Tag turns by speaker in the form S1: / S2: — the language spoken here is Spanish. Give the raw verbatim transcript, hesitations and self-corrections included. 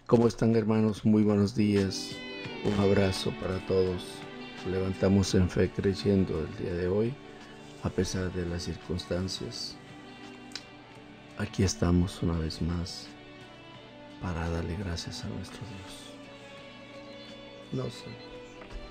S1: ¿Cómo están, hermanos? Muy buenos días. Un abrazo para todos. Levantamos en fe creyendo el día de hoy, a pesar de las circunstancias. Aquí estamos una vez más para darle gracias a nuestro Dios. No sé.